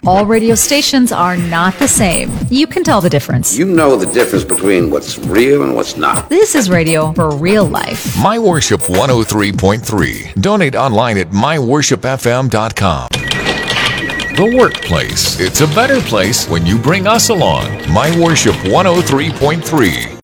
All radio stations are not the same. You can tell the difference. You know the difference between what's real and what's not. This is radio for real life. My Worship 103.3. Donate online at myworshipfm.com. The workplace. It's a better place when you bring us along. My Worship 103.3.